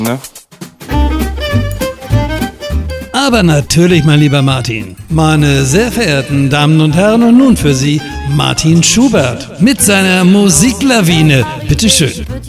Ne? Aber natürlich, mein lieber Martin. Meine sehr verehrten Damen und Herren, und nun für Sie Martin Schubert mit seiner Musiklawine. Bitteschön.